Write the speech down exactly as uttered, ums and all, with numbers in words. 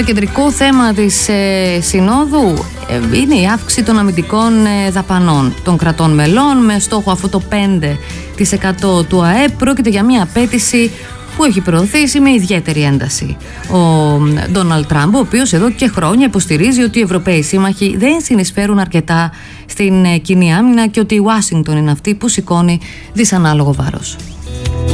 Τώρα, κεντρικό θέμα της ε, Συνόδου ε, είναι η αύξηση των αμυντικών ε, δαπανών των κρατών μελών με στόχο αυτό το πέντε τοις εκατό του ΑΕΠ. Πρόκειται για μια απέτηση που έχει προωθήσει με ιδιαίτερη ένταση ο Ντόναλντ Τραμπ, ο οποίος εδώ και χρόνια υποστηρίζει ότι οι Ευρωπαίοι σύμμαχοι δεν συνεισφέρουν αρκετά στην κοινή άμυνα και ότι η Ουάσιγκτον είναι αυτή που σηκώνει δυσανάλογο βάρος.